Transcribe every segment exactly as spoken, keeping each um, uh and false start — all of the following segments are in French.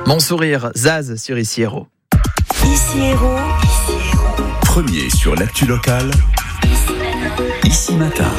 Mon sourire, Zaz sur Ici Héros. Ici Héros. Premier sur l'actu locale. Ici Matin.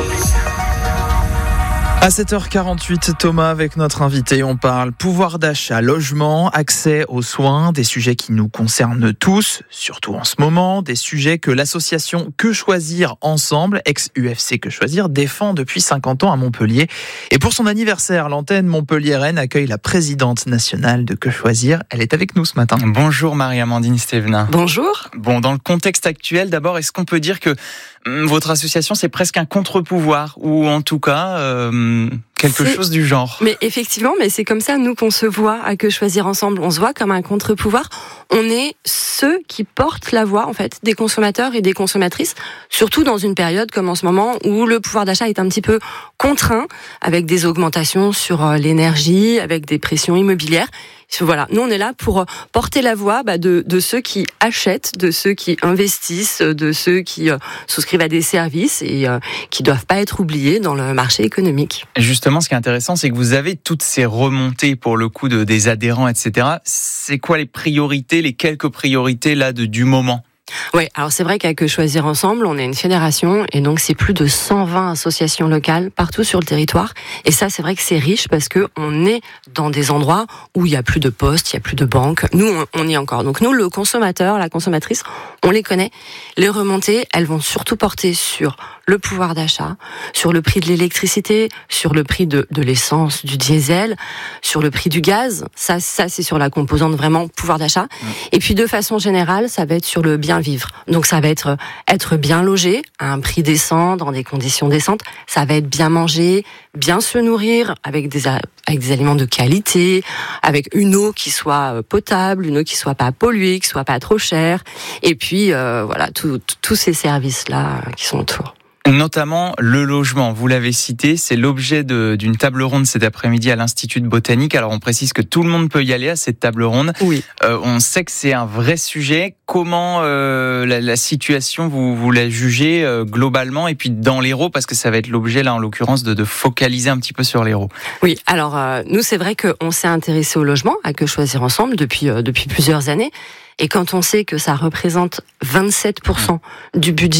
À sept heures quarante-huit, Thomas avec notre invité, on parle pouvoir d'achat, logement, accès aux soins, des sujets qui nous concernent tous, surtout en ce moment, des sujets que l'association Que Choisir Ensemble, ex-U F C Que Choisir, défend depuis cinquante ans à Montpellier. Et pour son anniversaire, l'antenne Montpellier-Rennes accueille la présidente nationale de Que Choisir. Elle est avec nous ce matin. Bonjour Marie-Amandine Stévenin. Bonjour. Bon, dans le contexte actuel, d'abord, est-ce qu'on peut dire que hum, votre association, c'est presque un contre-pouvoir, ou en tout cas... Euh, quelque c'est... chose du genre. Mais effectivement, mais c'est comme ça, nous, qu'on se voit à Que Choisir Ensemble. On se voit comme un contre-pouvoir. On est ceux qui portent la voix, en fait, des consommateurs et des consommatrices, surtout dans une période comme en ce moment où le pouvoir d'achat est un petit peu contraint, avec des augmentations sur l'énergie, avec des pressions immobilières. Voilà, nous on est là pour porter la voix bah, de, de ceux qui achètent, de ceux qui investissent, de ceux qui euh, souscrivent à des services et euh, qui doivent pas être oubliés dans le marché économique. Justement, ce qui est intéressant, c'est que vous avez toutes ces remontées pour le coup de, des adhérents, et cetera. C'est quoi les priorités, les quelques priorités là de, du moment ? Oui, alors c'est vrai qu'à Que Choisir Ensemble, on est une fédération et donc c'est plus de cent vingt associations locales partout sur le territoire. Et ça, c'est vrai que c'est riche parce que on est dans des endroits où il y a plus de postes, il y a plus de banques. Nous, on, on y est encore. Donc nous, le consommateur, la consommatrice, on les connaît. Les remontées, elles vont surtout porter sur le pouvoir d'achat, sur le prix de l'électricité, sur le prix de, de l'essence, du diesel, sur le prix du gaz. Ça, ça c'est sur la composante vraiment pouvoir d'achat. Mmh. Et puis de façon générale, ça va être sur le bien vivre. Donc ça va être être bien logé à un prix décent, dans des conditions décentes. Ça va être bien manger, bien se nourrir avec des avec des aliments de qualité, avec une eau qui soit potable, une eau qui soit pas polluée, qui soit pas trop chère. Et puis euh, voilà, tous ces services là qui sont autour. Notamment le logement, vous l'avez cité, c'est l'objet de, d'une table ronde cet après-midi à l'Institut de Botanique. Alors on précise que tout le monde peut y aller à cette table ronde. Oui. Euh, on sait que c'est un vrai sujet. Comment euh, la, la situation, vous, vous la jugez euh, globalement et puis dans l'Hérault, parce que ça va être l'objet là en l'occurrence de, de focaliser un petit peu sur l'Hérault. Oui, alors euh, nous c'est vrai qu'on s'est intéressé au logement à Que Choisir Ensemble depuis, euh, depuis plusieurs années. Et quand on sait que ça représente vingt-sept pour cent du budget